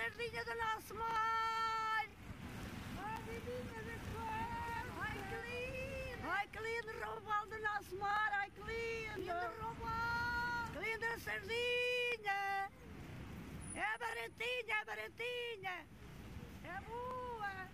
sardinha do nosso mar! Ai, menina da cor! Ai, que lindo! Ai, que lindo o robalo do nosso mar! Ai, que lindo! Lindo robalo! Que linda a sardinha! É baratinha, é baratinha! É boa!